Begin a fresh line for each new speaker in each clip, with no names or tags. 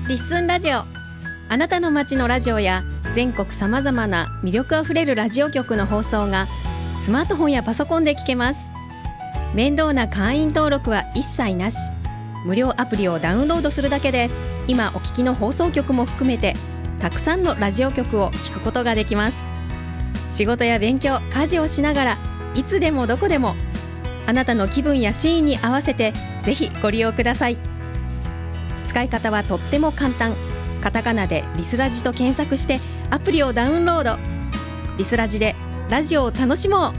リッスンラジオ。あなたの街のラジオや全国さまざまな魅力あふれるラジオ局の放送がスマートフォンやパソコンで聞けます。面倒な会員登録は一切なし。無料アプリをダウンロードするだけで今お聞きの放送局も含めてたくさんのラジオ局を聞くことができます。仕事や勉強、家事をしながらいつでもどこでもあなたの気分やシーンに合わせてぜひご利用ください。使い方はとっても簡単。カタカナでリスラジと検索してアプリをダウンロード。リスラジでラジオを楽しもう。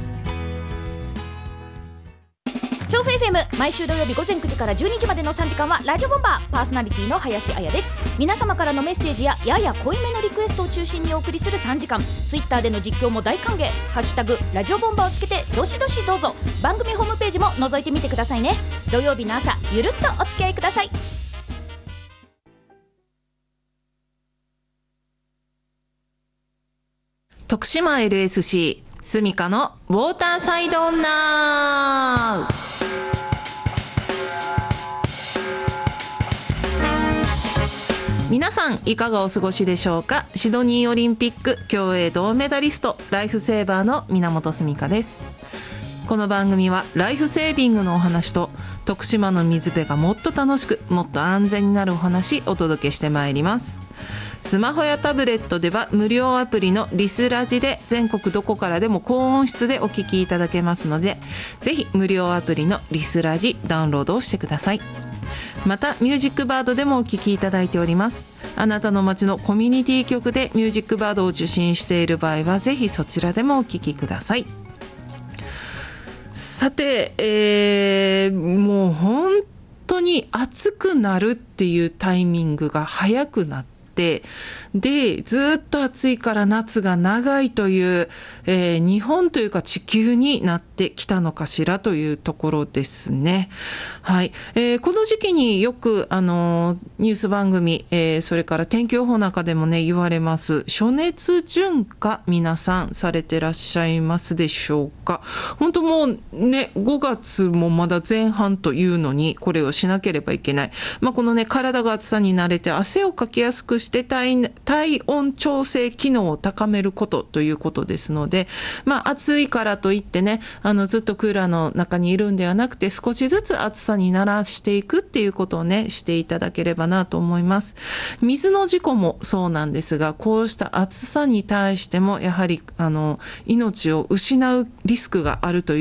調整 FM 毎週土曜日午前9時から12時までの3時間はラジオボンバー。パーソナリティの林彩です。皆様からのメッセージややや濃いめのリクエストを中心にお送りする3時間。ツイッターでの実況も大歓迎。ハッシュタグラジオボンバーをつけてどしどしどうぞ。番組ホームページも覗いてみてくださいね。土曜日の朝ゆるっとお付き合いください。
徳島 LSC スミカのウォーターサイド女。皆さんいかがお過ごしでしょうか。シドニーオリンピック競泳銅メダリストライフセーバーの源スミカです。この番組はライフセービングのお話と徳島の水辺がもっと楽しくもっと安全になるお話お届けしてまいります。スマホやタブレットでは無料アプリのリスラジで全国どこからでも高音質でお聞きいただけますので、ぜひ無料アプリのリスラジダウンロードをしてください。またミュージックバードでもお聞きいただいております。あなたの街のコミュニティ局でミュージックバードを受信している場合はぜひそちらでもお聞きください。さて、もう本当に暑くなるっていうタイミングが早くなって、でずっと暑いから夏が長いという、日本というか地球になってきたのかしらというところですね。はい、この時期によくニュース番組、それから天気予報なんかでもね言われます暑熱順化、皆さんされてらっしゃいますでしょうか。本当もうね5月もまだ前半というのにこれをしなければいけない。このね体が暑さに慣れて汗をかきやすくして体温調整機能を高めることということですので、暑いからといってねずっとクーラーの中にいるんではなくて少しずつ暑さに慣らしていくっていうことをねしていただければなと思います。水の事故もそうなんですが、こうした暑さに対してもやはり命を失うリスクがあるという